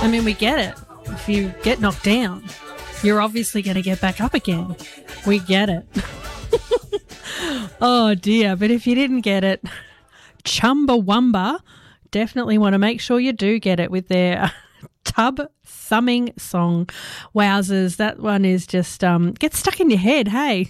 I mean, we get it. If you get knocked down, you're obviously going to get back up again. We get it. Oh, dear. But if you didn't get it, Chumbawamba definitely want to make sure you do get it with their tub thumbing song. Wowzers, that one is just gets stuck in your head, hey?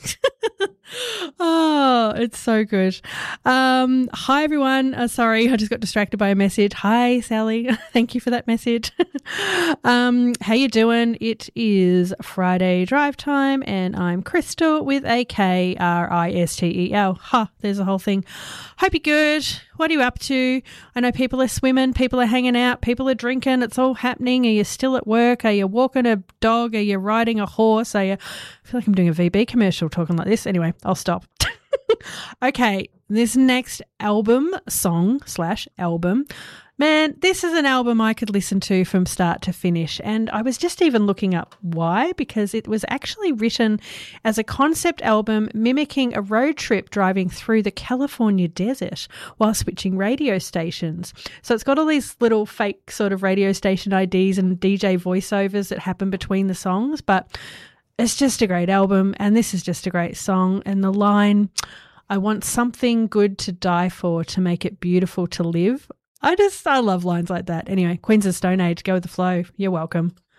Oh, it's so good. Hi, everyone. Sorry, I just got distracted by a message. Hi, Sally. Thank you for that message. How you doing? It is Friday drive time, and I'm Crystal with a Kristel. Ha, there's a whole thing. Hope you're good. What are you up to? I know people are swimming, people are hanging out, people are drinking. It's all happening. Are you still at work? Are you walking a dog? Are you riding a horse? I feel like I'm doing a VB commercial talking like this. Anyway, I'll stop. Okay, this next album, song/album, man, this is an album I could listen to from start to finish. And I was just even looking up why, because it was actually written as a concept album mimicking a road trip driving through the California desert while switching radio stations. So it's got all these little fake sort of radio station IDs and DJ voiceovers that happen between the songs, but it's just a great album, and this is just a great song. And the line, I want something good to die for to make it beautiful to live. I love lines like that. Anyway, Queens of Stone Age, go with the flow. You're welcome.